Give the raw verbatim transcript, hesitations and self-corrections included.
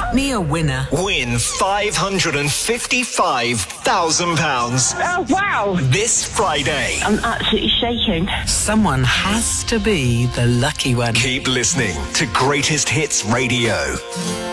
Make me a winner. Win five hundred fifty-five thousand pounds. Oh, wow. This Friday. I'm absolutely shaking. Someone has to be the lucky one. Keep listening to Greatest Hits Radio.